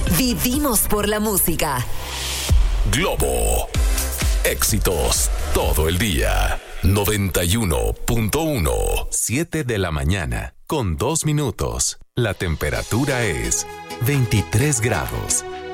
Vivimos por la música. Globo. Éxitos todo el día. 91.1. 7 de la mañana, con 2 minutos. La temperatura es 23 grados.